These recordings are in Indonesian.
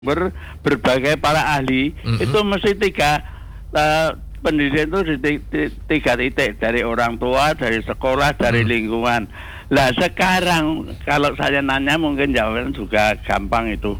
berbagai para ahli itu mesti pendidikan itu tiga titik, dari orang tua, dari sekolah, dari lingkungan. Lah sekarang kalau saya nanya mungkin jawaban juga gampang itu.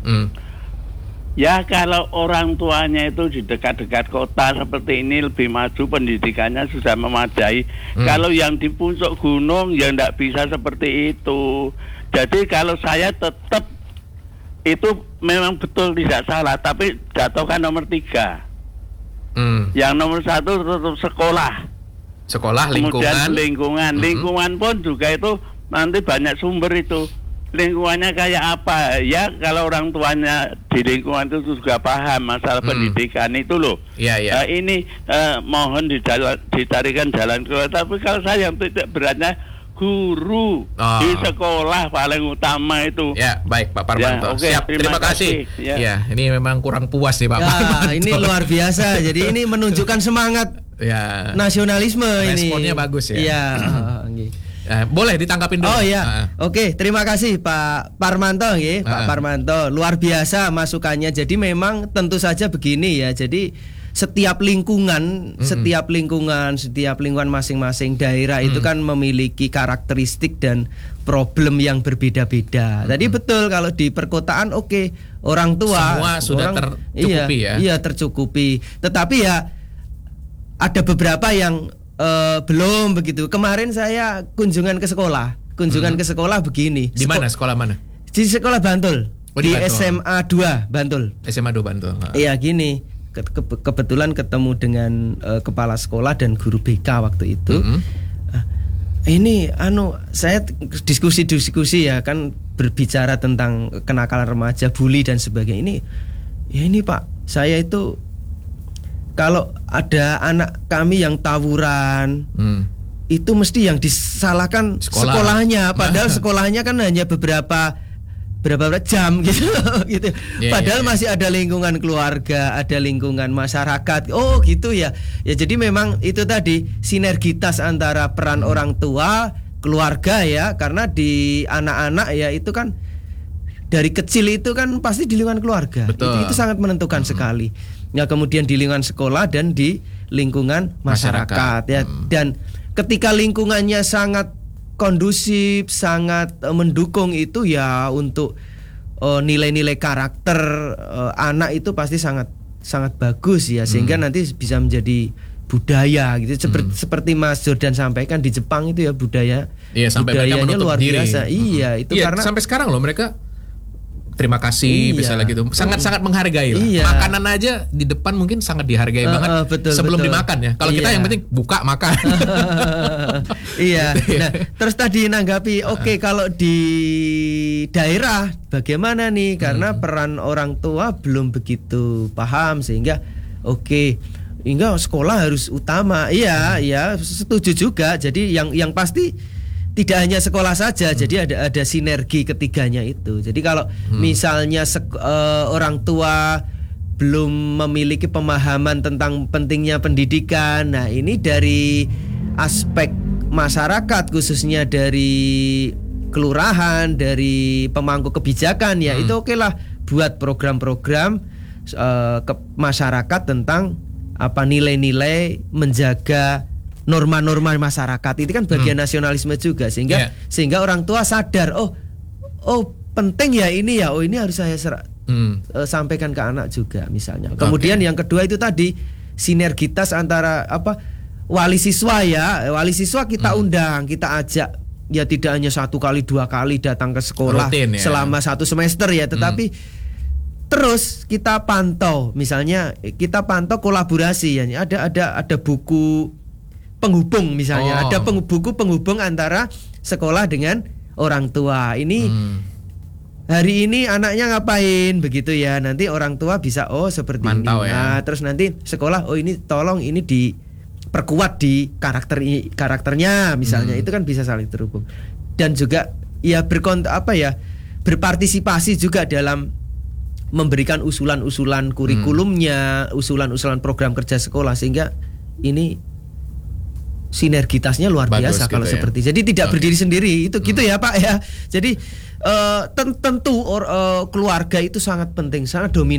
Ya kalau orang tuanya itu di dekat-dekat kota seperti ini lebih maju, pendidikannya sudah memadai. Kalau yang di puncak gunung ya tidak bisa seperti itu. Jadi kalau saya tetap itu memang betul tidak salah, tapi jatuhkan nomor 3. Yang nomor 1 tetap sekolah, kemudian lingkungan pun juga itu nanti banyak sumber itu. Lingkungannya kayak apa ya, kalau orang tuanya di lingkungan itu juga paham masalah pendidikan itu loh. Ini mohon dicarikan jalan keluar. Tapi kalau saya yang tidak beratnya guru di sekolah paling utama itu. Ya, baik Pak Parmanto. Siap, terima kasih. Ya, ini memang kurang puas nih Pak Parmanto. Ini luar biasa. Jadi ini menunjukkan semangat nasionalisme. Responnya ini bagus ya. Iya. Boleh ditangkapin dulu. Oke, terima kasih Pak Parmanto ya. Pak Parmanto luar biasa masukannya. Jadi memang tentu saja begini ya. Jadi setiap lingkungan masing-masing daerah itu kan memiliki karakteristik dan problem yang berbeda-beda. Tadi betul kalau di perkotaan orang tua semua sudah tercukupi Iya, tercukupi. Tetapi ya ada beberapa yang belum begitu. Kemarin saya kunjungan ke sekolah begini. Di mana sekolah mana? Di sekolah Bantul. Di Bantul. SMA 2 Bantul. SMA 2 Bantul. Iya gini. Kebetulan ketemu dengan kepala sekolah dan guru BK waktu itu. Ini saya diskusi ya, kan berbicara tentang kenakalan remaja, bully dan sebagainya. Ini Pak, saya itu kalau ada anak kami yang tawuran, itu mesti yang disalahkan sekolahnya, padahal sekolahnya kan hanya beberapa jam gitu. Padahal masih ada lingkungan keluarga, ada lingkungan masyarakat. Gitu ya. Ya jadi memang itu tadi sinergitas antara peran orang tua, keluarga ya, karena di anak-anak ya itu kan dari kecil itu kan pasti di lingkungan keluarga. Itu sangat menentukan sekali. Ya kemudian di lingkungan sekolah dan di lingkungan masyarakat ya. Dan ketika lingkungannya sangat kondusif, sangat mendukung itu ya untuk nilai-nilai karakter anak itu pasti sangat bagus ya, sehingga nanti bisa menjadi budaya gitu. Seperti Mas Jordan sampaikan di Jepang itu ya budayanya luar biasa. Itu karena sampai sekarang loh mereka terima kasih misalnya gitu, sangat menghargai lah. Makanan aja di depan mungkin sangat dihargai banget sebelum dimakan ya. Kalau kita yang penting buka makan. Nah, terus tadi nanggapi kalau di daerah bagaimana nih, karena peran orang tua belum begitu paham sehingga hingga sekolah harus utama. Iya, setuju juga. Jadi yang pasti tidak hanya sekolah saja, jadi ada sinergi ketiganya itu. Jadi kalau misalnya orang tua belum memiliki pemahaman tentang pentingnya pendidikan, nah ini dari aspek masyarakat khususnya dari kelurahan, dari pemangku kebijakan ya itu lah buat program-program ke masyarakat tentang nilai-nilai menjaga norma-norma masyarakat. Itu kan bagian nasionalisme juga, sehingga orang tua sadar penting ya ini ya, ini harus saya sampaikan ke anak juga misalnya. Kemudian yang kedua itu tadi sinergitas antara wali siswa ya. Wali siswa kita undang, kita ajak ya, tidak hanya 1 kali 2 kali datang ke sekolah rutin, selama 1 semester ya, tetapi terus kita pantau, misalnya kita pantau kolaborasi ya. Ada buku penghubung misalnya, ada buku penghubung antara sekolah dengan orang tua. Ini hari ini anaknya ngapain begitu ya, nanti orang tua bisa seperti mantau ini. Nah, terus nanti sekolah ini tolong ini diperkuat di karakternya misalnya. Itu kan bisa saling terhubung. Dan juga ya berpartisipasi juga dalam memberikan usulan-usulan kurikulumnya, usulan-usulan program kerja sekolah, sehingga ini sinergitasnya luar biasa kalau gitu seperti. Jadi tidak berdiri sendiri itu gitu ya Pak ya. Jadi tentu keluarga itu sangat penting, sangat dominan.